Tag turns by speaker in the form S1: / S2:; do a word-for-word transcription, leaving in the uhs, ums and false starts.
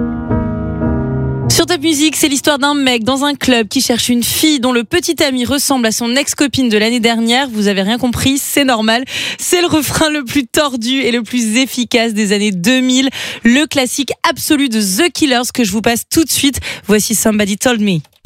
S1: Sur Top Music, c'est l'histoire d'un mec dans un club qui cherche une fille dont le petit ami ressemble à son ex-copine de l'année dernière. Vous avez rien compris, c'est normal. C'est le refrain le plus tordu et le plus efficace des années deux mille. Le classique absolu de The Killers que je vous passe tout de suite. Voici Somebody Told Me.